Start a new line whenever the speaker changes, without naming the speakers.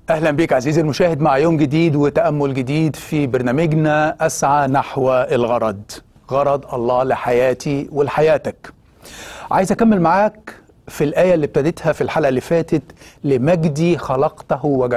أهلا بك عزيزي المشاهد مع يوم جديد وتأمل جديد في برنامجنا أسعى نحو الغرض. غرض الله لحياتي ولحياتك. عايز أكمل معاك في الآية اللي ابتديتها في الحلقة اللي فاتت: لمجدي خلقته وجعلته